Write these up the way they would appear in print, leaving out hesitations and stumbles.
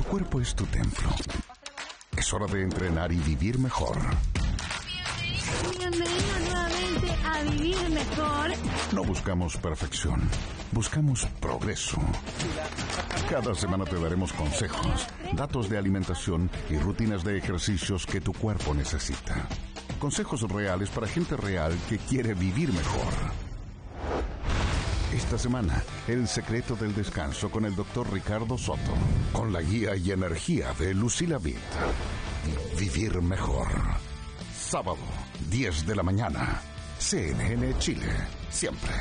cuerpo es tu templo. Es hora de entrenar y vivir mejor. Bienvenido nuevamente a Vivir Mejor. No buscamos perfección, buscamos progreso. Cada semana te daremos consejos, datos de alimentación y rutinas de ejercicios que tu cuerpo necesita. Consejos reales para gente real que quiere vivir mejor. Esta semana, el secreto del descanso con el Dr. Ricardo Soto, con la guía y energía de Lucila Vitt. Vivir mejor. Sábado, 10 de la mañana. CNN Chile, siempre.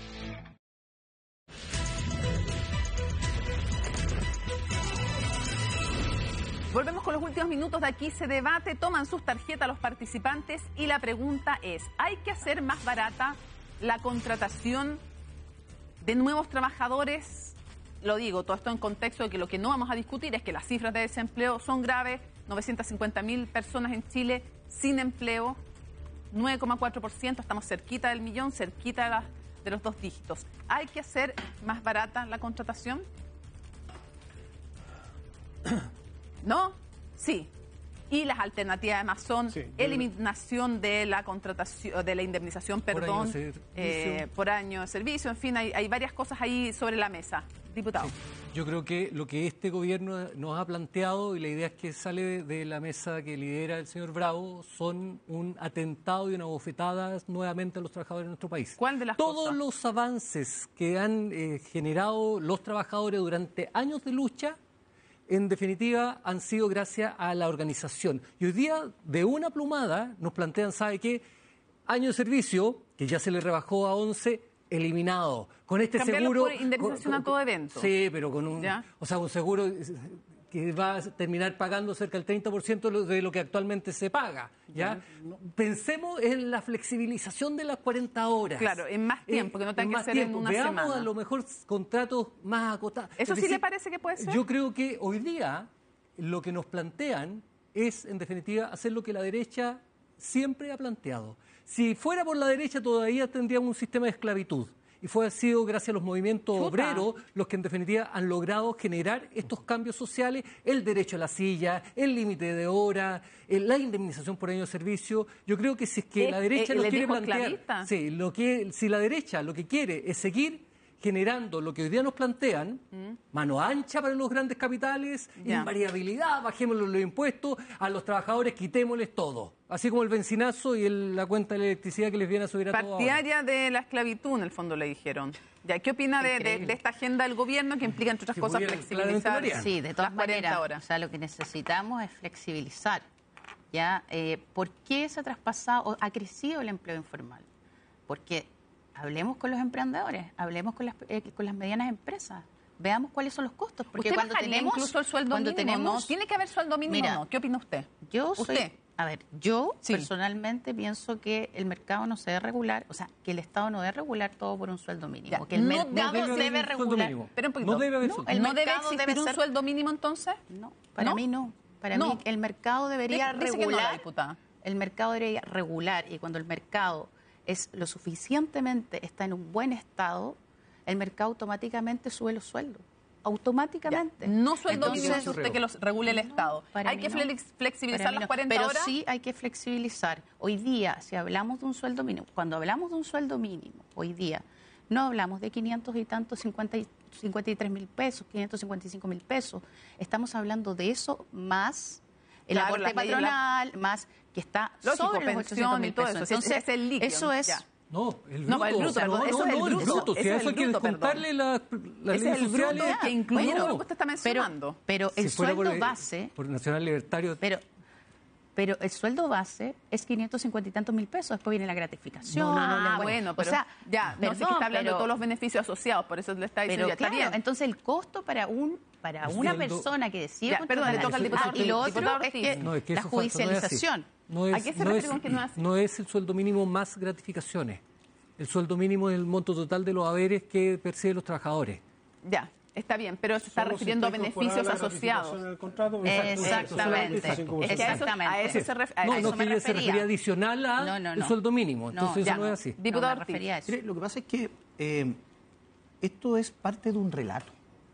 Volvemos con los últimos minutos de Aquí se debate. Toman sus tarjetas los participantes y la pregunta es, ¿hay que hacer más barata la contratación de nuevos trabajadores? Lo digo, todo esto en contexto de que lo que no vamos a discutir es que las cifras de desempleo son graves. 950.000 personas en Chile sin empleo, 9,4%, estamos cerquita del millón, cerquita de los 2 dígitos. ¿Hay que hacer más barata la contratación? ¿No? Sí. Y las alternativas además son eliminación de la contratación, de la indemnización, perdón, por año de servicio. En fin, hay varias cosas ahí sobre la mesa. Diputado. Sí. Yo creo que lo que este gobierno nos ha planteado, y la idea es que sale de la mesa que lidera el señor Bravo, son un atentado y una bofetada nuevamente a los trabajadores de nuestro país. ¿Cuál de las Todos cosas? los avances que han generado los trabajadores durante años de lucha, en definitiva, han sido gracias a la organización. Y hoy día, de una plumada, nos plantean, ¿sabe qué? Año de servicio, que ya se le rebajó a 11, eliminado. Con este Cambiarlo seguro... por indemnización a todo evento. Sí, pero con un... ¿Ya? O sea, un seguro que va a terminar pagando cerca del 30% de lo que actualmente se paga. ¿Ya? Pensemos en la flexibilización de las 40 horas. Claro, en más tiempo, que no tenga que ser en una Veamos semana. a lo mejor contratos más acotados. ¿Eso sí le parece que puede ser? Yo creo que hoy día lo que nos plantean es, en definitiva, hacer lo que la derecha siempre ha planteado. Si fuera por la derecha todavía tendríamos un sistema de esclavitud. Y ha sido gracias a los movimientos obreros los que en definitiva han logrado generar estos cambios sociales, el derecho a la silla, el límite de hora, la indemnización por año de servicio. Yo creo que si es que la derecha nos quiere plantear... si la derecha lo que quiere es seguir generando lo que hoy día nos plantean, mano ancha para los grandes capitales, invariabilidad, bajémosle los impuestos, a los trabajadores quitémosles todo. Así como el benzinazo y la cuenta de electricidad que les viene a subir a todos. Partidaria de la esclavitud, en el fondo le dijeron. Ya, ¿qué opina de esta agenda del gobierno que implica, entre otras cosas, flexibilizar? Sí, de todas maneras. Horas. O sea, lo que necesitamos es flexibilizar. ¿Ya? ¿Por qué se ha traspasado, ha crecido el empleo informal? Porque hablemos con los emprendedores, hablemos con las medianas empresas, veamos cuáles son los costos. Porque ¿Usted cuando bajaría tenemos incluso el sueldo mínimo? ¿No? ¿Tiene que haber sueldo mínimo o no? ¿Qué opina usted? Yo personalmente pienso que el mercado no se debe regular, o sea, que el Estado no debe regular todo por un sueldo mínimo. Que el mercado debe regular. Pero un poquito. No debe haber ¿No debe existir un sueldo mínimo entonces? No, para mí no. Para mí el mercado debería regular. Diputada. El mercado debería regular, y cuando el mercado es lo suficientemente, está en un buen estado, el mercado automáticamente sube los sueldos. Automáticamente. Ya. No sueldo mínimo, es usted que los regule el Estado. Hay que flexibilizar las 40 horas. Pero sí hay que flexibilizar. Hoy día, si hablamos de un sueldo mínimo, cuando hablamos de un sueldo mínimo, hoy día, no hablamos de 500 y tantos, 53.000 pesos, 555.000 pesos. Estamos hablando de eso más el aporte patronal, más que está sobre los 800.000 pesos. Entonces, es el líquido. Eso es... Ya. No, el bruto. No, el bruto, perdón. Eso es el bruto. Si a eso hay que descontarle las leyes sociales. Que incluye todo lo que usted está mencionando. Pero el sueldo base... Por Nacional Libertario... Pero el sueldo base es 550 y tantos mil pesos. Después viene la gratificación. Bueno, pero o sea, ya, no sé que está hablando de todos los beneficios asociados, por eso le está diciendo, ya está bien. Entonces el costo para una persona que decide... Perdón, le toca al diputado. Y lo otro es que la judicialización. ¿A qué se refiere con que no es así? No es el sueldo mínimo más gratificaciones. El sueldo mínimo es el monto total de los haberes que perciben los trabajadores. Ya. Está bien, pero se está refiriendo a beneficios asociados. Exactamente. A eso se refería. No, que se refería adicional al sueldo mínimo. Entonces eso no es así. Diputado Ortiz. Lo que pasa es que esto es parte de un relato.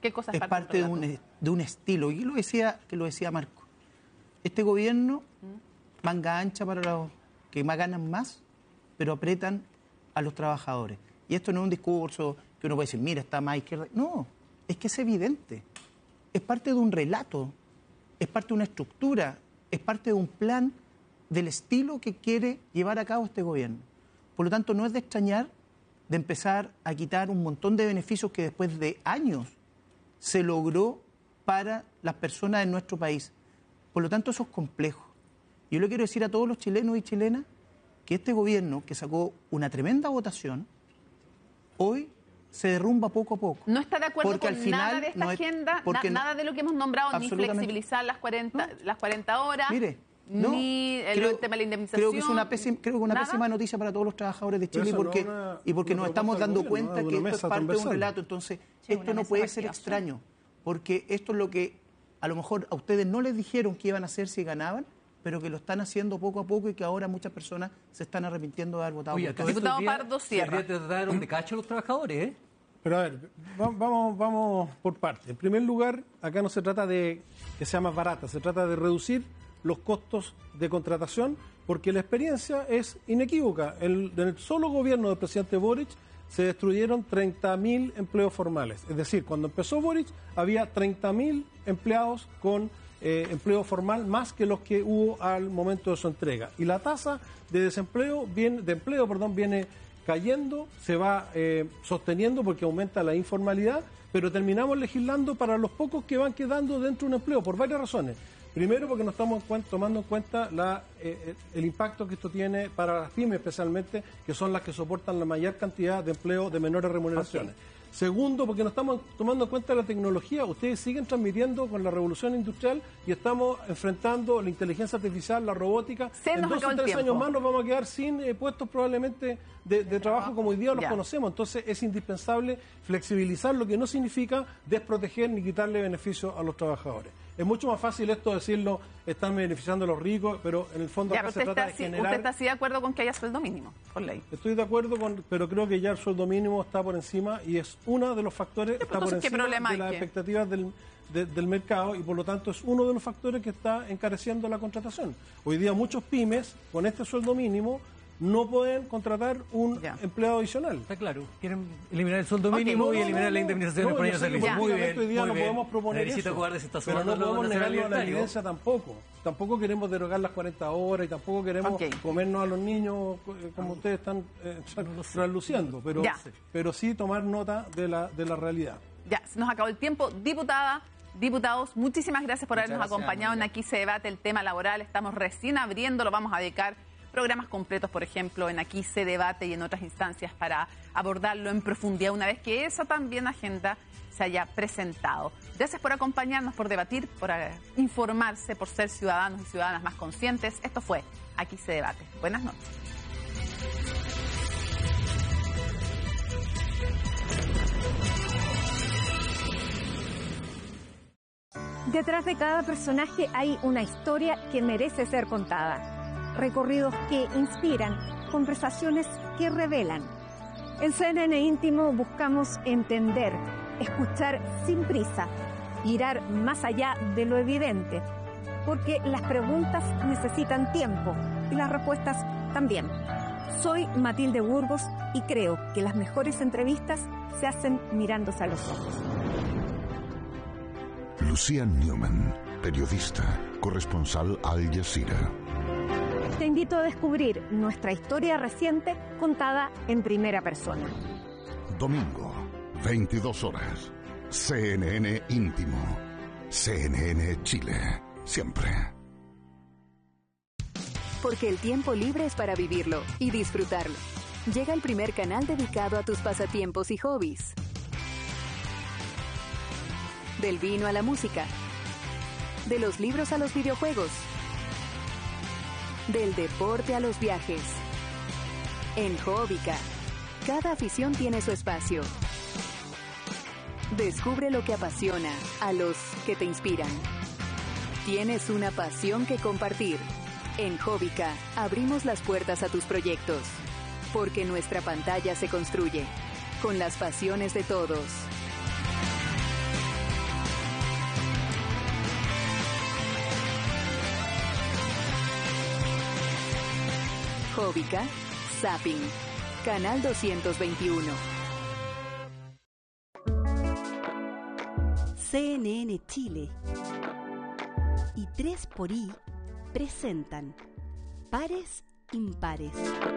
¿Qué cosa es parte de un estilo. Y lo decía Marco. Este gobierno, manga ancha para los que más ganan más, pero apretan a los trabajadores. Y esto no es un discurso que uno puede decir, mira, está más izquierda. No, es que es evidente. Es parte de un relato, es parte de una estructura, es parte de un plan del estilo que quiere llevar a cabo este gobierno. Por lo tanto, no es de extrañar de empezar a quitar un montón de beneficios que después de años se logró para las personas en nuestro país. Por lo tanto, eso es complejo. Yo le quiero decir a todos los chilenos y chilenas que este gobierno, que sacó una tremenda votación, hoy se derrumba poco a poco. ¿No está de acuerdo porque con al final nada de esta agenda? Nada de lo que hemos nombrado, ni flexibilizar las 40 horas, mire, ni el tema de la indemnización. Creo que es una pésima noticia para todos los trabajadores de Chile porque nos estamos dando cuenta que esto es parte de un relato. Entonces, esto no puede ser extraño, porque esto es lo que a lo mejor a ustedes no les dijeron que iban a hacer si ganaban, pero que lo están haciendo poco a poco y que ahora muchas personas se están arrepintiendo de haber votado. Oye, por Diputado Pardo Sierra. Se trataron de cacho a los trabajadores, ¿eh? Pero a ver, vamos por partes. En primer lugar, acá no se trata de que sea más barata, se trata de reducir los costos de contratación, porque la experiencia es inequívoca. En el solo gobierno del presidente Boric se destruyeron 30.000 empleos formales. Es decir, cuando empezó Boric había 30.000 empleados con empleo formal más que los que hubo al momento de su entrega. Y la tasa de empleo viene cayendo, se va sosteniendo porque aumenta la informalidad, pero terminamos legislando para los pocos que van quedando dentro de un empleo, por varias razones. Primero, porque no estamos tomando en cuenta el impacto que esto tiene para las pymes, especialmente, que son las que soportan la mayor cantidad de empleo de menores remuneraciones. Okay. Segundo, porque no estamos tomando en cuenta la tecnología. Ustedes siguen transmitiendo con la revolución industrial y estamos enfrentando la inteligencia artificial, la robótica. En 2 o 3 años más nos vamos a quedar sin puestos probablemente de trabajo como hoy día los conocemos. Entonces es indispensable flexibilizar, lo que no significa desproteger ni quitarle beneficios a los trabajadores. Es mucho más fácil esto decirlo, están beneficiando a los ricos, pero en el fondo acá se trata de generar... ¿Usted está así de acuerdo con que haya sueldo mínimo, por ley? Estoy de acuerdo, pero creo que ya el sueldo mínimo está por encima y es uno de los factores, está por encima de las expectativas del mercado y por lo tanto es uno de los factores que está encareciendo la contratación. Hoy día muchos pymes con este sueldo mínimo no pueden contratar un empleado adicional. Está claro. Quieren eliminar el sueldo mínimo y eliminar la indemnización por año de servicio. Muy bien, hoy día no podemos proponer eso, pero no podemos negarlo a la evidencia tampoco. Tampoco queremos derogar las 40 horas y tampoco queremos comernos a los niños como ustedes están trasluciendo, pero sí tomar nota de la realidad. Ya, se nos acabó el tiempo. Diputados, muchísimas gracias por habernos acompañado en Aquí se debate el tema laboral. Estamos recién abriéndolo, vamos a dedicar programas completos, por ejemplo, en Aquí se debate y en otras instancias para abordarlo en profundidad una vez que esa también agenda se haya presentado. Gracias por acompañarnos, por debatir, por informarse, por ser ciudadanos y ciudadanas más conscientes. Esto fue Aquí se debate. Buenas noches. Detrás de cada personaje hay una historia que merece ser contada. Recorridos que inspiran, conversaciones que revelan. En CNN Íntimo buscamos entender, escuchar sin prisa, mirar más allá de lo evidente, porque las preguntas necesitan tiempo y las respuestas también. Soy Matilde Burgos y creo que las mejores entrevistas se hacen mirándose a los ojos. Lucía Newman, periodista, corresponsal Al Jazeera. Te invito a descubrir nuestra historia reciente contada en primera persona. Domingo, 22 horas. CNN Íntimo. CNN Chile. Siempre. Porque el tiempo libre es para vivirlo y disfrutarlo. Llega el primer canal dedicado a tus pasatiempos y hobbies. Del vino a la música. De los libros a los videojuegos. Del deporte a los viajes. En Hobbica, cada afición tiene su espacio. Descubre lo que apasiona a los que te inspiran. Tienes una pasión que compartir. En Hobbica abrimos las puertas a tus proyectos. Porque nuestra pantalla se construye con las pasiones de todos. Jóvica, Zapping, Canal 221. CNN Chile y 3xI presentan Pares Impares.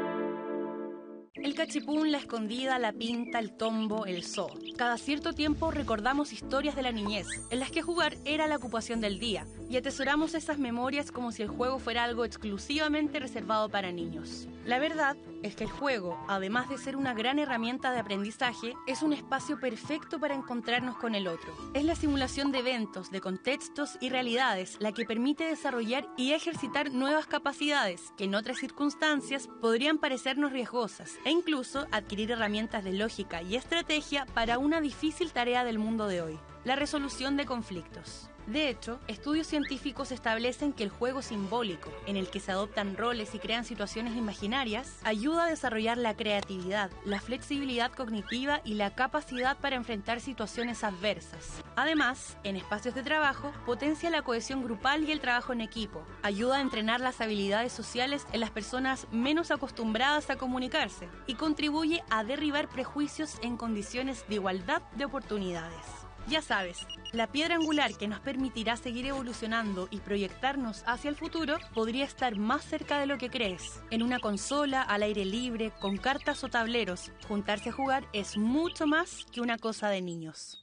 El cachipún, la escondida, la pinta, el tombo, el zoo. Cada cierto tiempo recordamos historias de la niñez, en las que jugar era la ocupación del día, y atesoramos esas memorias como si el juego fuera algo exclusivamente reservado para niños. La verdad es que el juego, además de ser una gran herramienta de aprendizaje, es un espacio perfecto para encontrarnos con el otro. Es la simulación de eventos, de contextos y realidades la que permite desarrollar y ejercitar nuevas capacidades que en otras circunstancias podrían parecernos riesgosas, e incluso adquirir herramientas de lógica y estrategia para una difícil tarea del mundo de hoy: la resolución de conflictos. De hecho, estudios científicos establecen que el juego simbólico, en el que se adoptan roles y crean situaciones imaginarias, ayuda a desarrollar la creatividad, la flexibilidad cognitiva y la capacidad para enfrentar situaciones adversas. Además, en espacios de trabajo, potencia la cohesión grupal y el trabajo en equipo, ayuda a entrenar las habilidades sociales en las personas menos acostumbradas a comunicarse y contribuye a derribar prejuicios en condiciones de igualdad de oportunidades. Ya sabes, la piedra angular que nos permitirá seguir evolucionando y proyectarnos hacia el futuro podría estar más cerca de lo que crees. En una consola, al aire libre, con cartas o tableros, juntarse a jugar es mucho más que una cosa de niños.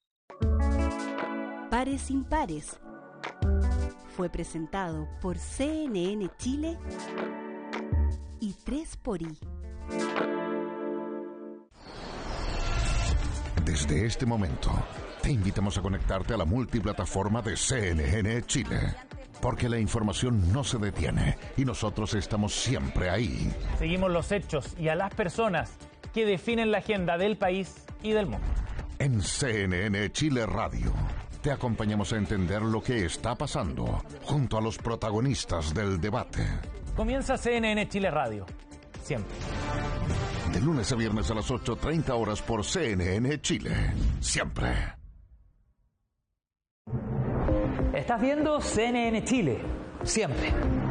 Pares Impares fue presentado por CNN Chile y 3xI. Desde este momento, te invitamos a conectarte a la multiplataforma de CNN Chile, porque la información no se detiene y nosotros estamos siempre ahí. Seguimos los hechos y a las personas que definen la agenda del país y del mundo. En CNN Chile Radio, te acompañamos a entender lo que está pasando junto a los protagonistas del debate. Comienza CNN Chile Radio, siempre. De lunes a viernes a las 8:30 horas por CNN Chile, siempre. Estás viendo CNN Chile, siempre.